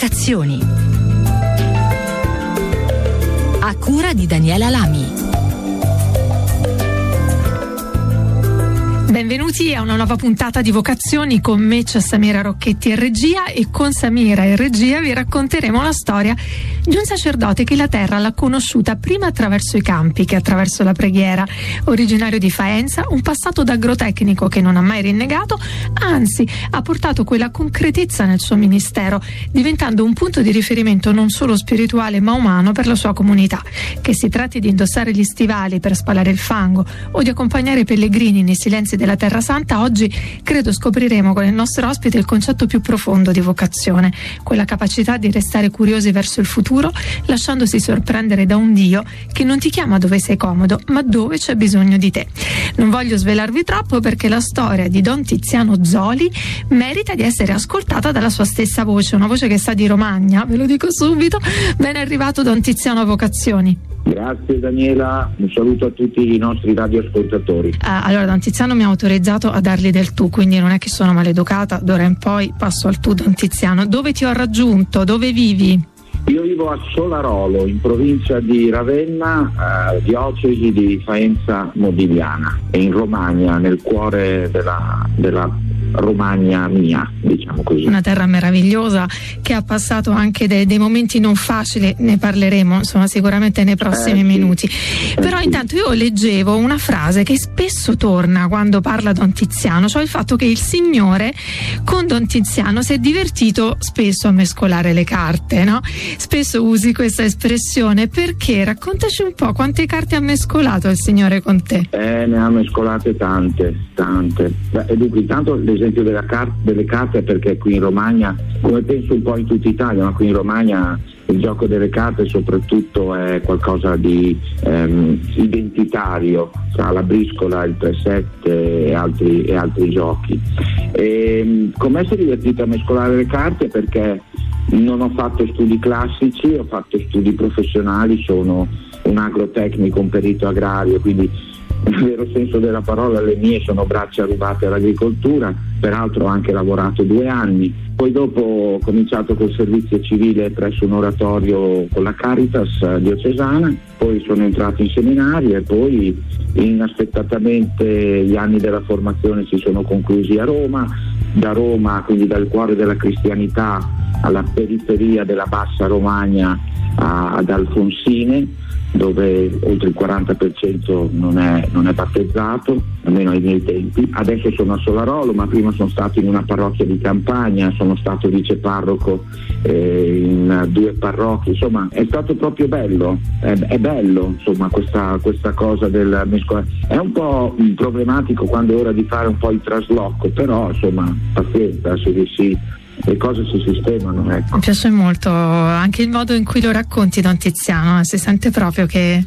Vocazioni. A cura di Daniela Lami. Benvenuti a una nuova puntata di Vocazioni. Con me c'è Samira Rocchetti in regia, e con Samira in regia vi racconteremo la storia di un sacerdote che la terra l'ha conosciuta prima attraverso i campi che attraverso la preghiera. Originario di Faenza, un passato da agrotecnico che non ha mai rinnegato, anzi ha portato quella concretezza nel suo ministero, diventando un punto di riferimento non solo spirituale ma umano per la sua comunità. Che si tratti di indossare gli stivali per spalare il fango o di accompagnare i pellegrini nei silenzi della Terra Santa, oggi credo scopriremo con il nostro ospite il concetto più profondo di vocazione, quella capacità di restare curiosi verso il futuro, lasciandosi sorprendere da un Dio che non ti chiama dove sei comodo, ma dove c'è bisogno di te. Non voglio svelarvi troppo, perché la storia di Don Tiziano Zoli merita di essere ascoltata dalla sua stessa voce, una voce che sa di Romagna, ve lo dico subito. Ben arrivato Don Tiziano a Vocazioni. Grazie Daniela, un saluto a tutti i nostri radioascoltatori. Allora, Don Tiziano mi ha autorizzato a dargli del tu, quindi non è che sono maleducata, d'ora in poi passo al tu. Don Tiziano, dove ti ho raggiunto? Dove vivi? Io vivo a Solarolo, in provincia di Ravenna, diocesi di Faenza Modigliana, e in Romagna, nel cuore della Romagna mia, diciamo così. Una terra meravigliosa che ha passato anche dei momenti non facili, ne parleremo insomma sicuramente nei prossimi minuti. Però intanto io leggevo una frase che spesso torna quando parla Don Tiziano, cioè il fatto che il Signore con Don Tiziano si è divertito spesso a mescolare le carte, no? Spesso usi questa espressione, perché? Raccontaci un po' quante carte ha mescolato il Signore con te. Ne ha mescolate tante. E dunque, intanto l'esempio delle carte, perché qui in Romagna, come penso un po' in tutta Italia, ma qui in Romagna il gioco delle carte soprattutto è qualcosa di identitario, tra la briscola, il 3-7 e altri giochi. Come si è divertito a mescolare le carte? Perché non ho fatto studi classici, ho fatto studi professionali, sono un agrotecnico, un perito agrario, quindi nel vero senso della parola le mie sono braccia rubate all'agricoltura. Peraltro ho anche lavorato 2 anni, poi dopo ho cominciato col servizio civile presso un oratorio con la Caritas diocesana, poi sono entrato in seminario e poi inaspettatamente gli anni della formazione si sono conclusi a Roma. Da Roma, quindi dal cuore della cristianità, alla periferia della bassa Romagna, ad Alfonsine, dove oltre il 40% non è battezzato, almeno ai miei tempi. Adesso sono a Solarolo, ma prima sono stato in una parrocchia di campagna, sono stato viceparroco in 2 parrocchie, insomma è stato proprio bello, è bello insomma questa cosa del mescolare. È un po' problematico quando è ora di fare un po' il trasloco, però insomma pazienza, le cose si sistemano, ecco. Mi piace molto anche il modo in cui lo racconti, Don Tiziano, si sente proprio che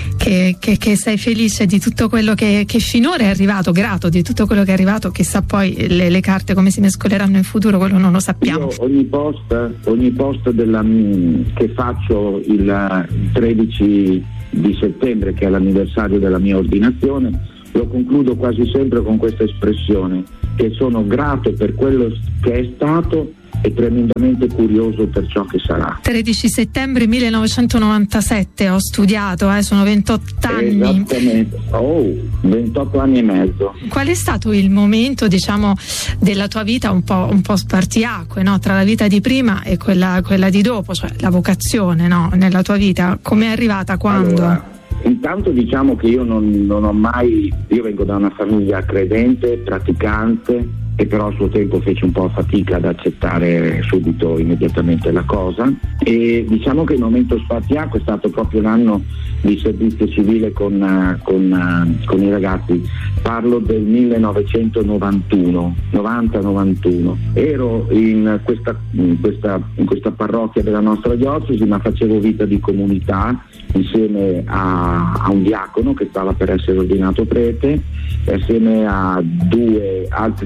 sei felice di tutto quello che finora è arrivato, grato di tutto quello che è arrivato. Chissà poi le carte come si mescoleranno in futuro, quello non lo sappiamo. Io ogni post che faccio il 13 di settembre, che è l'anniversario della mia ordinazione, lo concludo quasi sempre con questa espressione, che sono grato per quello che è stato e tremendamente curioso per ciò che sarà. 13 settembre 1997 ho studiato, sono 28 anni. Esattamente, 28 anni e mezzo. Qual è stato il momento, diciamo, della tua vita un po' spartiacque, no? Tra la vita di prima e quella di dopo, cioè la vocazione, no? Nella tua vita, come è arrivata, quando? Allora, intanto diciamo che io non ho mai, io vengo da una famiglia credente, praticante, e però a suo tempo fece un po' fatica ad accettare subito, immediatamente la cosa, e diciamo che il momento spartiacque è stato proprio l'anno di servizio civile con i ragazzi. Parlo del 1991, 90-91. Ero in questa parrocchia della nostra diocesi, ma facevo vita di comunità insieme a un diacono che stava per essere ordinato prete, e assieme a altri due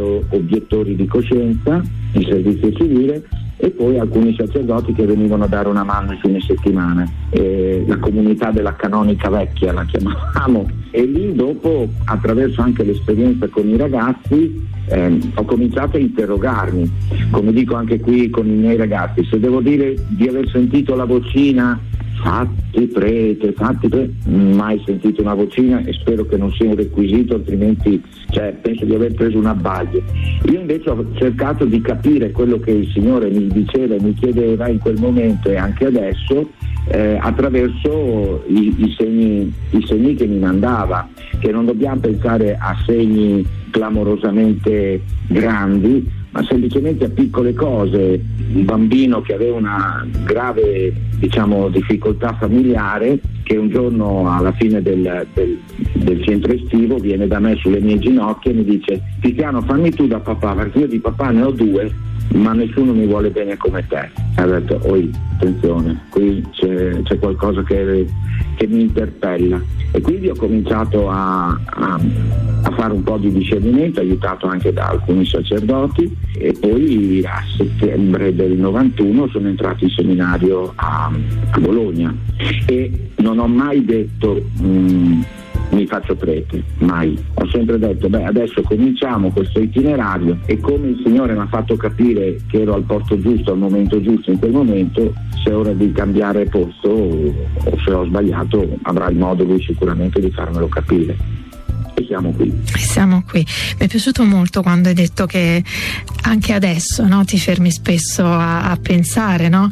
obiettori di coscienza, il servizio civile, e poi alcuni sacerdoti che venivano a dare una mano in fine settimana, la comunità della canonica vecchia la chiamavamo, e lì dopo, attraverso anche l'esperienza con i ragazzi, ho cominciato a interrogarmi, come dico anche qui con i miei ragazzi, se devo dire di aver sentito la vocina fatti prete, mai sentito una vocina, e spero che non sia un requisito, altrimenti penso di aver preso un abbaglio. Io invece ho cercato di capire quello che il Signore mi diceva e mi chiedeva in quel momento e anche adesso, attraverso i segni che mi mandava, che non dobbiamo pensare a segni clamorosamente grandi, ma semplicemente a piccole cose. Un bambino che aveva una grave difficoltà familiare, che un giorno alla fine del centro estivo viene da me sulle mie ginocchia e mi dice: Tiziano, fammi tu da papà, perché io di papà ne ho 2, ma nessuno mi vuole bene come te. E ho detto: oi, attenzione, qui c'è qualcosa che mi interpella. E quindi ho cominciato a fare un po' di discernimento, aiutato anche da alcuni sacerdoti, e poi a settembre del 91 sono entrato in seminario a Bologna, e non ho mai detto mi faccio prete, mai. Ho sempre detto adesso cominciamo questo itinerario, e come il Signore mi ha fatto capire che ero al posto giusto, al momento giusto, in quel momento, se è ora di cambiare posto o se ho sbagliato, avrà il modo lui sicuramente di farmelo capire. E siamo qui. Mi è piaciuto molto quando hai detto che anche adesso, no, ti fermi spesso a pensare, no,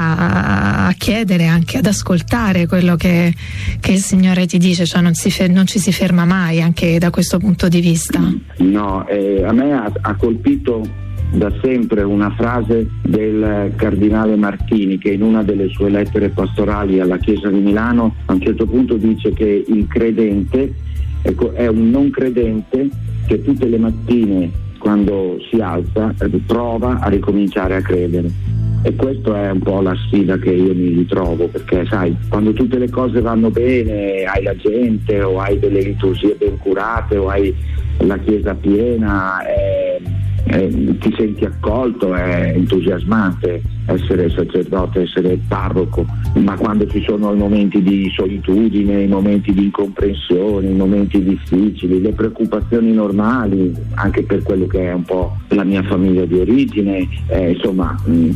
a chiedere, anche ad ascoltare quello che il Signore ti dice, cioè non ci si ferma mai anche da questo punto di vista. No, a me ha colpito da sempre una frase del cardinale Martini, che in una delle sue lettere pastorali alla Chiesa di Milano a un certo punto dice che il credente è un non credente che tutte le mattine, quando si alza, prova a ricominciare a credere. E questa è un po' la sfida che io mi ritrovo, perché sai, quando tutte le cose vanno bene, hai la gente, o hai delle liturgie ben curate, o hai la chiesa piena, ti senti accolto, è entusiasmante essere sacerdote, essere parroco, ma quando ci sono i momenti di solitudine, i momenti di incomprensione, i momenti difficili, le preoccupazioni normali, anche per quello che è un po' la mia famiglia di origine, insomma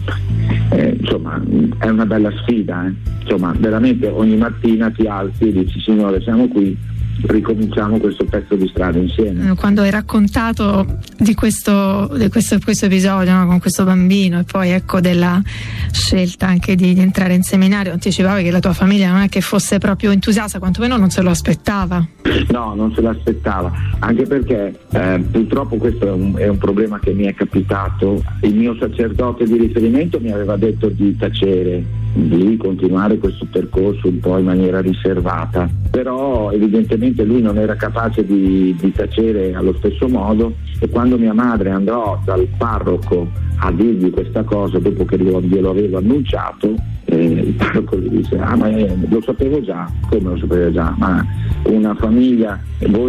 è una bella sfida, insomma veramente ogni mattina ti alzi e dici: Signore, siamo qui, ricominciamo questo pezzo di strada insieme. Quando hai raccontato di questo episodio, no, con questo bambino, e poi ecco della scelta anche di entrare in seminario, anticipavi che la tua famiglia non è che fosse proprio entusiasta, quantomeno non se lo aspettava. No, non se l'aspettava, anche perché purtroppo questo è un problema che mi è capitato. Il mio sacerdote di riferimento mi aveva detto di tacere, di continuare questo percorso un po' in maniera riservata, però evidentemente lui non era capace di tacere allo stesso modo, e quando mia madre andò dal parroco a dirgli questa cosa dopo che glielo avevo annunciato, il parroco gli disse: ma lo sapevo già. Come lo sapevo già? Ma una famiglia,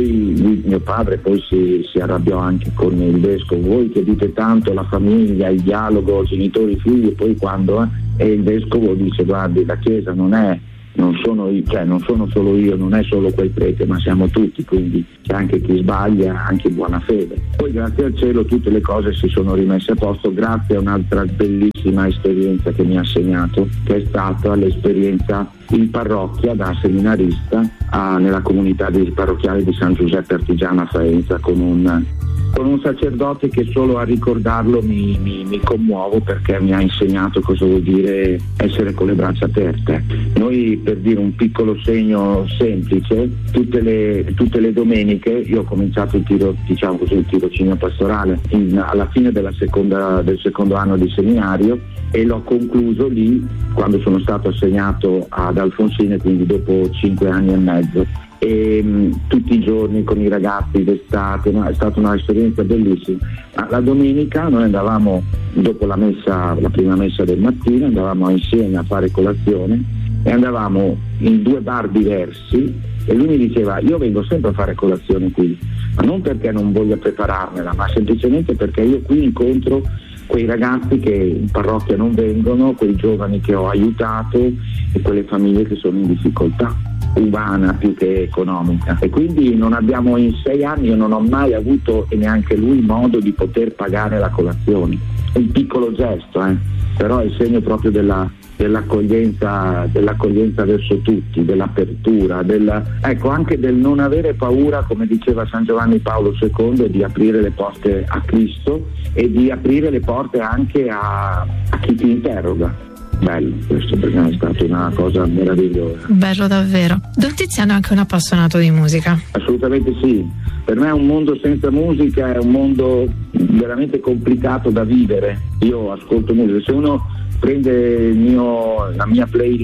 mio padre poi si arrabbiò anche con il vescovo: voi che dite tanto la famiglia, il dialogo genitori figli, e poi quando e il vescovo dice: guardi, la Chiesa non sono solo io, non è solo quel prete, ma siamo tutti, quindi c'è anche chi sbaglia, anche in buona fede. Poi grazie al cielo tutte le cose si sono rimesse a posto, grazie a un'altra bellissima esperienza che mi ha segnato, che è stata l'esperienza in parrocchia da seminarista nella comunità parrocchiale di San Giuseppe Artigiano a Faenza, con un sacerdote che solo a ricordarlo mi commuovo, perché mi ha insegnato cosa vuol dire essere con le braccia aperte. Noi, per dire un piccolo segno semplice, tutte le domeniche io ho cominciato il tirocinio pastorale alla fine del secondo anno di seminario, e l'ho concluso lì quando sono stato assegnato ad Alfonsine, quindi dopo 5 anni e mezzo. E tutti i giorni con i ragazzi d'estate, è stata un'esperienza bellissima. La domenica noi andavamo, dopo la prima messa del mattino, andavamo insieme a fare colazione, e andavamo in 2 bar diversi e lui mi diceva: io vengo sempre a fare colazione qui, ma non perché non voglia prepararmela, ma semplicemente perché io qui incontro quei ragazzi che in parrocchia non vengono, quei giovani che ho aiutato e quelle famiglie che sono in difficoltà umana più che economica. E quindi non abbiamo, in 6 anni io non ho mai avuto, e neanche lui, modo di poter pagare la colazione. È un piccolo gesto, però è il segno proprio dell'accoglienza verso tutti, dell'apertura, ecco, anche del non avere paura, come diceva San Giovanni Paolo II, di aprire le porte a Cristo e di aprire le porte anche a chi ti interroga. Bello, questo per me è stata una cosa meravigliosa. Bello davvero. Don Tiziano è anche un appassionato di musica. Assolutamente sì. Per me un mondo senza musica è un mondo veramente complicato da vivere. Io ascolto musica, se uno prende la mia playlist